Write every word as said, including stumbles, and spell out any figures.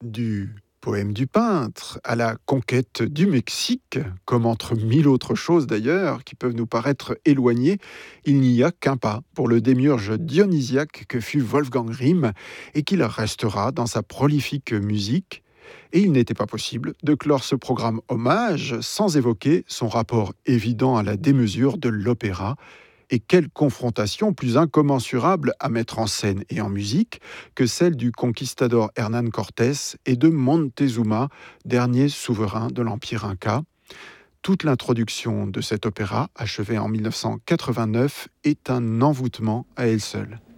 Du poème du peintre à la conquête du Mexique, comme entre mille autres choses d'ailleurs, qui peuvent nous paraître éloignées, il n'y a qu'un pas pour le démiurge dionysiaque que fut Wolfgang Rihm et qu'il restera dans sa prolifique musique. Et il n'était pas possible de clore ce programme hommage sans évoquer son rapport évident à la démesure de l'opéra. Et quelle confrontation plus incommensurable à mettre en scène et en musique que celle du conquistador Hernán Cortés et de Montezuma, dernier souverain de l'Empire Inca. Toute l'introduction de cet opéra, achevé en mille neuf cent quatre-vingt-neuf, est un envoûtement à elle seule.